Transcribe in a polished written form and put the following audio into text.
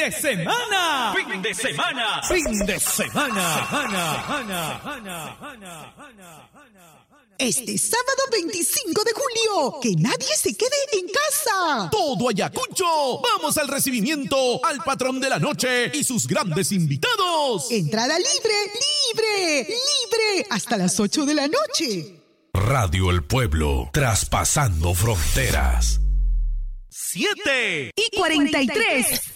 de semana. Fin de semana. Fin de semana. Este sábado 25 de julio, que nadie se quede en casa. Todo Ayacucho, vamos al recibimiento al patrón de la noche y sus grandes invitados. Entrada libre, hasta las 8 de la noche. Radio El Pueblo, traspasando fronteras. 7:43.